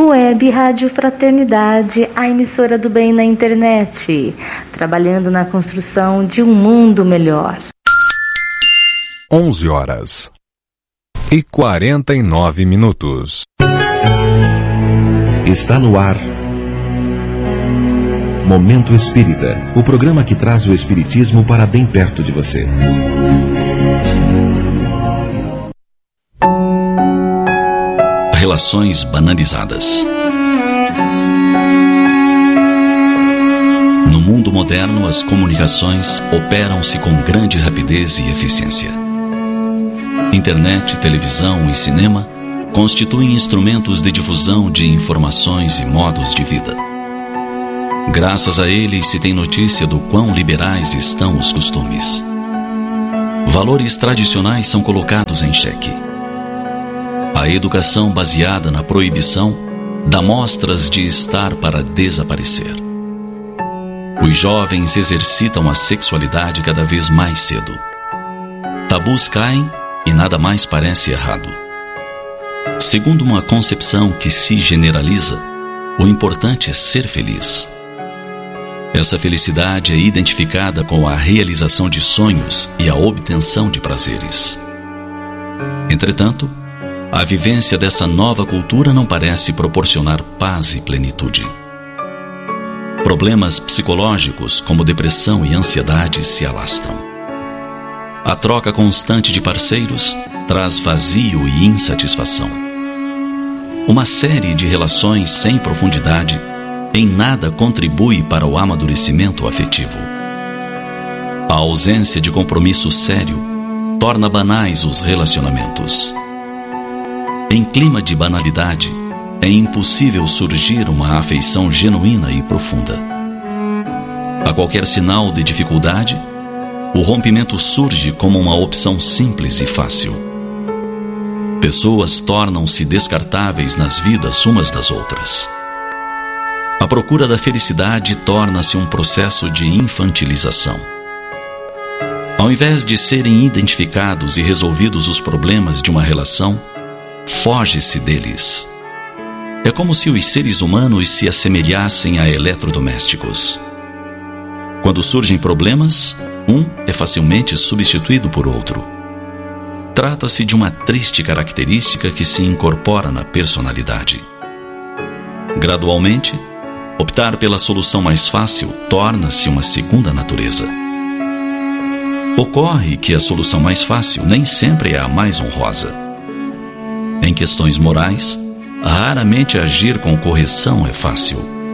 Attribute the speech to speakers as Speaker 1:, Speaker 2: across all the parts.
Speaker 1: Web Rádio Fraternidade, a emissora do bem na internet, trabalhando na construção de um mundo melhor.
Speaker 2: 11h49.
Speaker 3: Está no ar Momento Espírita, o programa que traz o espiritismo para bem perto de você.
Speaker 4: Relações banalizadas. No mundo moderno, as comunicações operam-se com grande rapidez e eficiência. Internet, televisão e cinema constituem instrumentos de difusão de informações e modos de vida. Graças a eles se tem notícia do quão liberais estão os costumes. Valores tradicionais são colocados em xeque. A educação baseada na proibição dá mostras de estar para desaparecer. Os jovens exercitam a sexualidade cada vez mais cedo. Tabus caem e nada mais parece errado. Segundo uma concepção que se generaliza, o importante é ser feliz. Essa felicidade é identificada com a realização de sonhos e a obtenção de prazeres. Entretanto, a vivência dessa nova cultura não parece proporcionar paz e plenitude. Problemas psicológicos como depressão e ansiedade se alastram. A troca constante de parceiros traz vazio e insatisfação. Uma série de relações sem profundidade em nada contribui para o amadurecimento afetivo. A ausência de compromisso sério torna banais os relacionamentos. Em clima de banalidade, é impossível surgir uma afeição genuína e profunda. A qualquer sinal de dificuldade, o rompimento surge como uma opção simples e fácil. Pessoas tornam-se descartáveis nas vidas umas das outras. A procura da felicidade torna-se um processo de infantilização. Ao invés de serem identificados e resolvidos os problemas de uma relação, foge-se deles. É como se os seres humanos se assemelhassem a eletrodomésticos. Quando surgem problemas, um é facilmente substituído por outro. Trata-se de uma triste característica que se incorpora na personalidade. Gradualmente, optar pela solução mais fácil torna-se uma segunda natureza. Ocorre que a solução mais fácil nem sempre é a mais honrosa. Em questões morais, raramente agir com correção é fácil.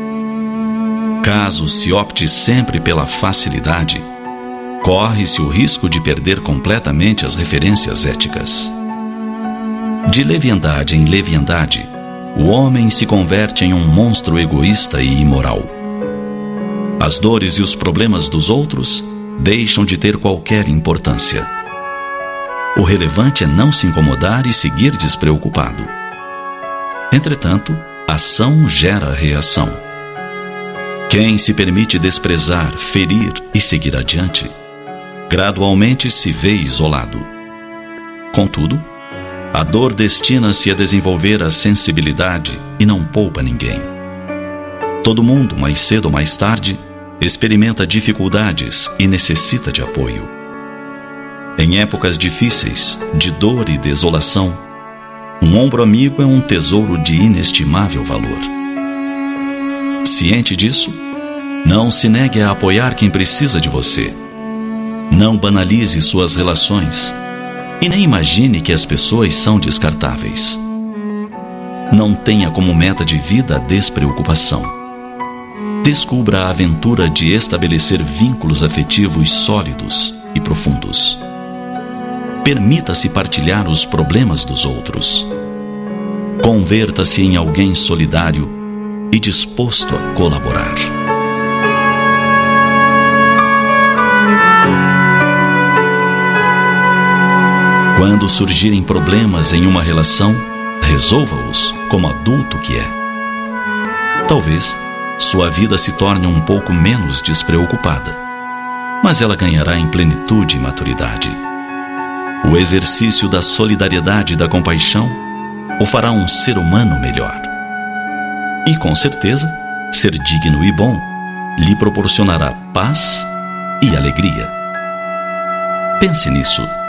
Speaker 4: Caso se opte sempre pela facilidade, corre-se o risco de perder completamente as referências éticas. De leviandade em leviandade, o homem se converte em um monstro egoísta e imoral. As dores e os problemas dos outros deixam de ter qualquer importância. O relevante é não se incomodar e seguir despreocupado. Entretanto, ação gera reação. Quem se permite desprezar, ferir e seguir adiante, gradualmente se vê isolado. Contudo, a dor destina-se a desenvolver a sensibilidade e não poupa ninguém. Todo mundo, mais cedo ou mais tarde, experimenta dificuldades e necessita de apoio. Em épocas difíceis, de dor e desolação, um ombro amigo é um tesouro de inestimável valor. Ciente disso, não se negue a apoiar quem precisa de você. Não banalize suas relações e nem imagine que as pessoas são descartáveis. Não tenha como meta de vida a despreocupação. Descubra a aventura de estabelecer vínculos afetivos sólidos e profundos. Permita-se partilhar os problemas dos outros. Converta-se em alguém solidário e disposto a colaborar. Quando surgirem problemas em uma relação, resolva-os como adulto que é. Talvez sua vida se torne um pouco menos despreocupada, mas ela ganhará em plenitude e maturidade. O exercício da solidariedade e da compaixão o fará um ser humano melhor. E, com certeza, ser digno e bom lhe proporcionará paz e alegria. Pense nisso.